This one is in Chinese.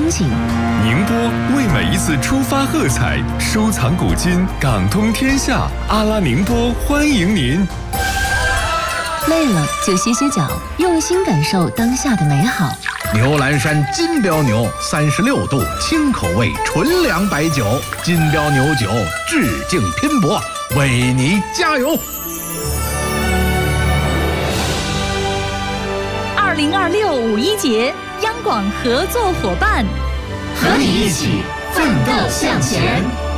风景。 宁波为每一次出发喝彩，收藏古今，港通天下。阿拉宁波欢迎您。 累了就歇歇脚，用心感受当下的美好。 牛栏山金标牛36度清口味纯粮白酒，金标牛酒致敬拼搏，为你加油。 2026五一节，央广合作伙伴， 和你一起奋斗向前。